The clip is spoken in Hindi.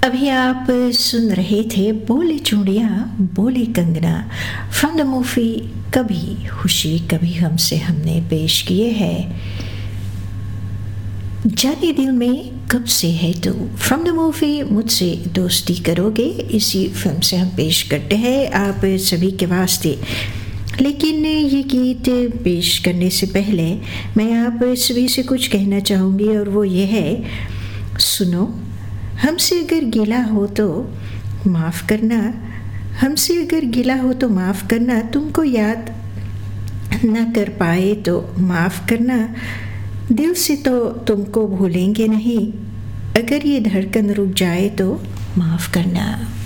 अभी आप सुन रहे थे बोले चूड़िया बोले कंगना फ्रॉम द मूवी कभी खुशी कभी हमसे हमने पेश किए हैं जाने दिल में कब से है तो फ्रॉम द मूवी मुझसे दोस्ती करोगे। इसी फिल्म से हम पेश करते हैं आप सभी के वास्ते। लेकिन ये गीत पेश करने से पहले मैं आप सभी से कुछ कहना चाहूँगी और वो ये है, सुनो हमसे अगर गिला हो तो माफ़ करना, हमसे अगर गिला हो तो माफ़ करना, तुमको याद ना कर पाए तो माफ़ करना, दिल से तो तुमको भूलेंगे नहीं, अगर ये धड़कन रुक जाए तो माफ़ करना।